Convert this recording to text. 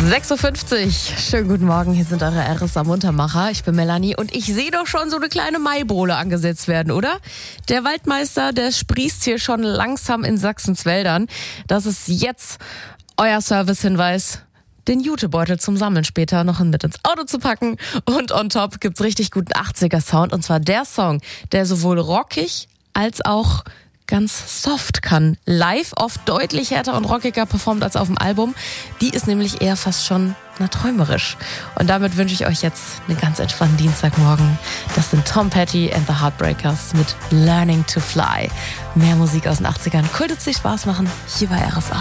6.50 Uhr. Schönen guten Morgen, hier sind eure RSA Muntermacher. Ich bin Melanie und ich sehe doch schon so eine kleine Maibohle angesetzt werden, oder? Der Waldmeister, der sprießt hier schon langsam in Sachsens Wäldern. Das ist jetzt euer Servicehinweis, den Jutebeutel zum Sammeln später noch mit ins Auto zu packen. Und on top gibt's richtig guten 80er-Sound. Und zwar der Song, der sowohl rockig als auch ganz soft kann. Live oft deutlich härter und rockiger performt als auf dem Album. Die ist nämlich eher fast schon träumerisch. Und damit wünsche ich euch jetzt einen ganz entspannten Dienstagmorgen. Das sind Tom Petty and the Heartbreakers mit Learning to Fly. Mehr Musik aus den 80ern. Könnte sich Spaß machen. Hier bei RSA.